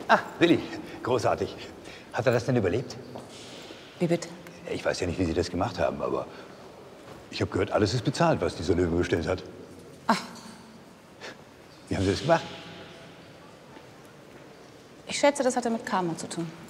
Ah, Willi, großartig. Hat er das denn überlebt? Wie bitte? Ich weiß ja nicht, wie Sie das gemacht haben, aber ich habe gehört, alles ist bezahlt, was dieser Löwe bestellt hat. Ach. Wie haben Sie das gemacht? Ich schätze, das hatte mit Karma zu tun.